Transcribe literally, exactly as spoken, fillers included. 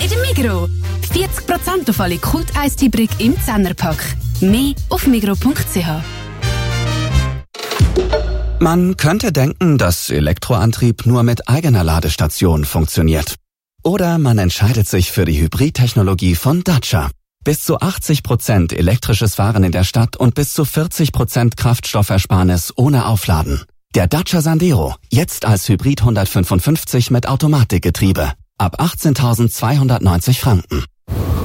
in der Migros. vierzig Prozent auf alle Kult-Eistee-Brick im Zehnerpack. Mehr auf migros punkt c h. Man könnte denken, dass Elektroantrieb nur mit eigener Ladestation funktioniert. Oder man entscheidet sich für die Hybridtechnologie von Dacia. Bis zu achtzig Prozent elektrisches Fahren in der Stadt und bis zu vierzig Prozent Kraftstoffersparnis ohne Aufladen. Der Dacia Sandero, jetzt als Hybrid hundertfünfundfünfzig mit Automatikgetriebe. Ab achtzehntausendzweihundertneunzig Franken.